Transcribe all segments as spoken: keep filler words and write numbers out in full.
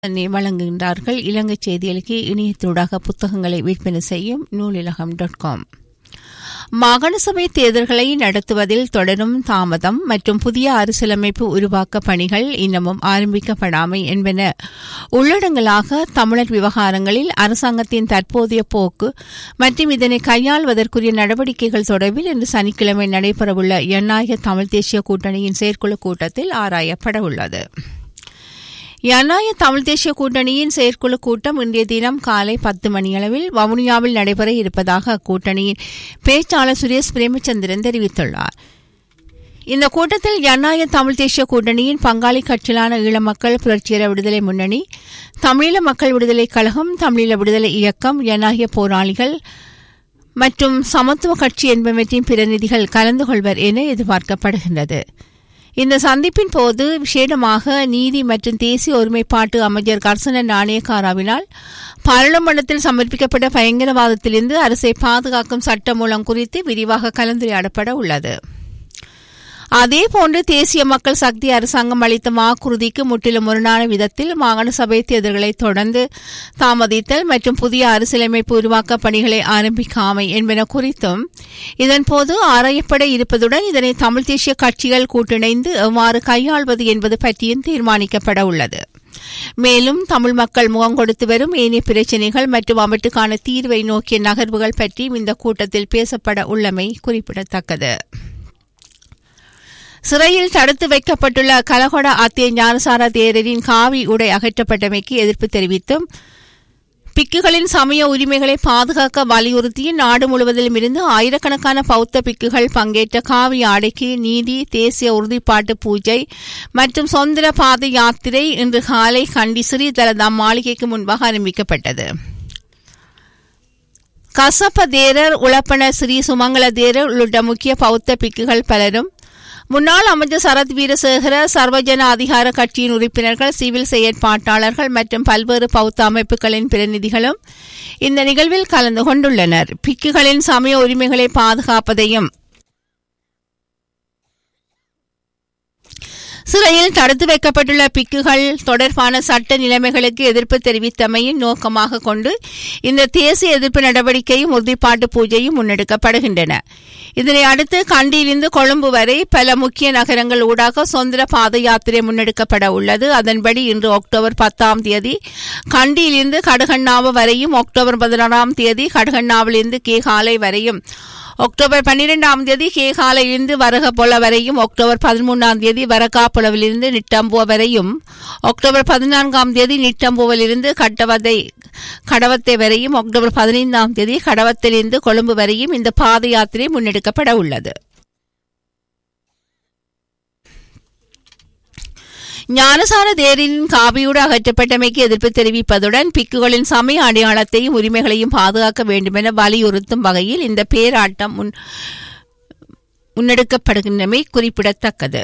வழங்குகின்றார்கள். இலங்கை செய்திகளுக்கு இணையத்தூடாக புத்தகங்களை விற்பனை செய்யும் நூலிலகம் டாட் காம். மாகாண சபை தேர்தல்களை நடத்துவதில் தொடரும் தாமதம் மற்றும் புதிய அரசியலமைப்பு உருவாக்க பணிகள் இன்னமும் ஆரம்பிக்கப்படாமை என்பன உள்ளடங்கலாக தமிழர் விவகாரங்களில் அரசாங்கத்தின் தற்போதைய போக்கு மற்றும் இதனை கையாள்வதற்குரிய நடவடிக்கைகள் தொடர்பில் இன்று சனிக்கிழமை நடைபெறவுள்ள ஜனநாயக தமிழ் தேசிய கூட்டணியின் செயற்குழு கூட்டத்தில் ஆராயப்பட உள்ளது. ஜனநாயக தமிழ் தேசிய கூட்டணியின் செயற்குழு கூட்டம் இன்றைய தினம் காலை பத்து மணியளவில் வவுனியாவில் நடைபெற இருப்பதாக அக்கூட்டணியின் பேச்சாளர் சுரேஷ் பிரேமச்சந்திரன் தெரிவித்துள்ளார். இந்த கூட்டத்தில் ஜனநாயக தமிழ் தேசிய கூட்டணியின் பங்காளி கட்சிகளான ஈழ மக்கள் புரட்சிகர விடுதலை முன்னணி, தமிழீழ மக்கள் விடுதலை கழகம், தமிழீழ விடுதலை இயக்கம், ஜனநாயக போராளிகள் மற்றும் சமத்துவ கட்சி என்பவற்றின் பிரதிநிதிகள் கலந்து கொள்வர் என எதிர்பார்க்கப்படுகின்றது. இந்த சந்திப்பின் போது விசேடமாக நீதி மற்றும் தேசிய ஒருமைப்பாட்டு அமைச்சர் கர்சன நாணயக்காராவினால் பாராளுமன்றத்தில் சமர்ப்பிக்கப்பட்ட பயங்கரவாதத்திலிருந்து அரசை பாதுகாக்கும் சட்டமூலம் குறித்து விரிவாக கலந்துரையாடப்பட உள்ளது. அதேபோன்று தேசிய மக்கள் சக்தி அரசாங்கம் அளித்த வாக்குறுதிக்கு முற்றிலும் முரணான விதத்தில் மாகாண சபை தேர்தல்களை தொடர்ந்து தாமதித்தல் மற்றும் புதிய அரசியலமைப்பு உருவாக்க பணிகளை ஆரம்பிக்காமை என்பன குறித்தும் இதன்போது ஆராயப்பட இருப்பதுடன் இதனை தமிழ் தேசிய கட்சிகள் கூட்டிணைந்து எவ்வாறு கையாள்வது என்பது பற்றியும் தீர்மானிக்கப்பட உள்ளது. மேலும் தமிழ் மக்கள் முகம் கொடுத்து வரும் ஏனைய பிரச்சினைகள் மற்றும் அவற்றுக்கான தீர்வை நோக்கிய நகர்வுகள் பற்றியும் இந்த கூட்டத்தில் பேசப்பட உள்ளமை குறிப்பிடத்தக்கது. சிறையில் தடுத்து வைக்கப்பட்டுள்ள கலகொட ஆத்திய ஞானசார தேரரின் காவி உடை அகற்றப்பட்டமைக்கு எதிர்ப்பு தெரிவித்தும் பிக்குகளின் சமய உரிமைகளை பாதுகாக்க வலியுறுத்தி நாடு முழுவதிலும் இருந்து ஆயிரக்கணக்கான பௌத்த பிக்குகள் பங்கேற்ற காவி ஆடைக்கு நீதி தேசிய உறுதிப்பாட்டு பூஜை மற்றும் சுதந்திர பாத யாத்திரை இன்று காலை கண்டி ஸ்ரீ தலதாம் மாளிகைக்கு முன்பாக ஆரம்பிக்கப்பட்டது. கசப்ப தேரர், உளப்பன ஸ்ரீ சுமங்கல தேரர் உள்ளிட்ட முக்கிய பௌத்த பிக்குகள் பலரும், முன்னாள் அமைச்சர் சரத் வீரசேகர, சர்வஜன அதிகார கட்சியின் உறுப்பினர்கள், சிவில் செயற்பாட்டாளர்கள் மற்றும் பல்வேறு பௌத்த அமைப்புகளின் பிரதிநிதிகளும் இந்த நிகழ்வில் கலந்து கொண்டுள்ளனர். பிக்குகளின் சமய உரிமைகளை பாதுகாப்பதையும் சிறையில் தடுத்து வைக்கப்பட்டுள்ள பிக்குகள் தொடர்பான சட்ட நிலைமைகளுக்கு எதிர்ப்பு தெரிவித்தமையின் நோக்கமாக கொண்டு இந்த தேசிய எதிர்ப்பு நடவடிக்கையும் உறுதிப்பாட்டு பூஜையும் முன்னெடுக்கப்படுகின்றன. இதனை அடுத்து கண்டியிலிருந்து கொழும்பு வரை பல முக்கிய நகரங்கள் ஊடாக சுதந்திர பாத யாத்திரை முன்னெடுக்கப்பட உள்ளது. அதன்படி இன்று அக்டோபர் பத்தாம் தேதி கண்டியிலிருந்து கடுகண்ணாவு வரையும், அக்டோபர் பதினாறாம் தேதி கடுகண்ணாவிலிருந்து கேகாலை வரையும், அக்டோபர் பன்னிரெண்டாம் தேதி கேகாலையிலிருந்து வரகபொல வரையும், அக்டோபர் பதிமூன்றாம் தேதி வரகாப்புலவிலிருந்து நிட்டம்புவ வரையும், அக்டோபர் பதினான்காம் தேதி நிட்டம்புவிலிருந்து கட்டவத்தை கடவத்தை வரையும், அக்டோபர் பதினைந்தாம் தேதி கடவத்திலிருந்து கொழும்பு வரையும் இந்த பாத யாத்திரை முன்னெடுக்கப்பட உள்ளது. ஞானசார தேரின் காவியோடு அகற்றப்பட்டமைக்கு எதிர்ப்பு தெரிவிப்பதுடன் பிக்குகளின் சமய அடையாளத்தையும் உரிமைகளையும் பாதுகாக்க வேண்டுமென வலியுறுத்தும் வகையில் இந்த பேராட்டம் முன்னெடுக்கப்படுகின்றமை குறிப்பிடத்தக்கது.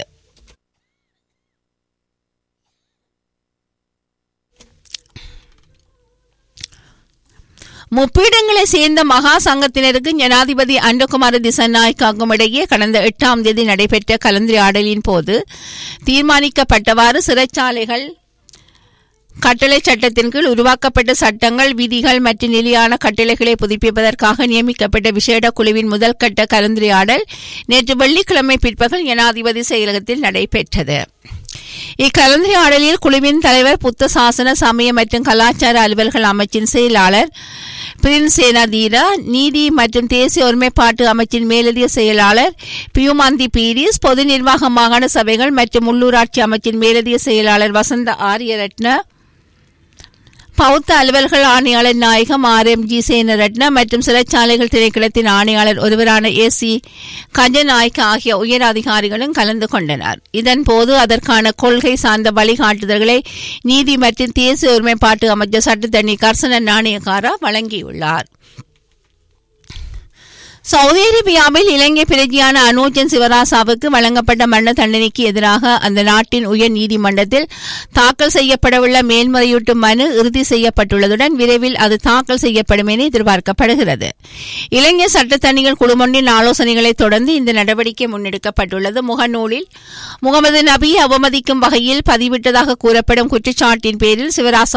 முப்பீடங்களை சேர்ந்த மகா சங்கத்தினருக்கு ஜனாதிபதி அன்றகுமார திசாநாயக்காவும் இடையே கடந்த எட்டாம் தேதி நடைபெற்ற கலந்துரையாடலின் போது தீர்மானிக்கப்பட்டவாறு சிறைச்சாலைகள் கட்டளை சட்டத்தின் கீழ் உருவாக்கப்பட்ட சட்டங்கள், விதிகள் மற்றும் நிலையான கட்டளைகளை புதுப்பிப்பதற்காக நியமிக்கப்பட்ட விசேட குழுவின் முதல் கட்ட கலந்துரையாடல் நேற்று வெள்ளிக்கிழமை பிற்பகல் ஜனாதிபதி செயலகத்தில் நடைபெற்றது. இக்கலந்துரையாடலில் குழுவின் தலைவர், புத்த சாசன சமய மற்றும் கலாச்சார அலுவல்கள் அமைச்சின் செயலாளர் பிரின்சேனதீரா, நீதி மற்றும் தேசிய ஒருமைப்பாட்டு அமைச்சின் மேலதிக செயலாளர் பியூமாந்தி பீரிஸ், பொது நிர்வாக மாகாண சபைகள் மற்றும் உள்ளூராட்சி அமைச்சின் மேலதிக செயலாளர் வசந்த ஆரியரட்ன, பௌத்த அலுவல்கள் ஆணையாளர் நாயகம் ஆர் எம் ஜி சேனரட்ன மற்றும் சிறைச்சாலைகள் திணைக்களத்தின் ஆணையாளர் ஒருவரான ஏ சி கஞ்சநாயக்க ஆகிய உயர் அதிகாரிகளும் கலந்து கொண்டனர். இதன்போது அதற்கான கொள்கை சார்ந்த வழிகாட்டுதல்களை நீதி மற்றும் தேசிய ஒருமைப்பாட்டு அமைச்சர் சட்டத்தரணி கர்சன நாணயக்காரா வழங்கியுள்ளார். சவுதி அரேபியாவில் இலங்கை பிரஜையான அனோஜன் சிவராசாவுக்கு வழங்கப்பட்ட மரண தண்டனைக்கு எதிராக அந்த நாட்டின் உயர் நீதிமன்றத்தில் தாக்கல் செய்யப்படவுள்ள மேல்முறையீட்டு மனு இறுதி செய்யப்பட்டுள்ளதுடன் விரைவில் அது தாக்கல் செய்யப்படும் என எதிர்பார்க்கப்படுகிறது. இலங்கை சட்டத்தணிகள் குழுமொன்றின் ஆலோசனைகளை தொடர்ந்து இந்த நடவடிக்கை முன்னெடுக்கப்பட்டுள்ளது. முகநூலில் முகமது நபியை அவமதிக்கும் வகையில் பதிவிட்டதாக கூறப்படும் குற்றச்சாட்டின் பேரில் சிவராசா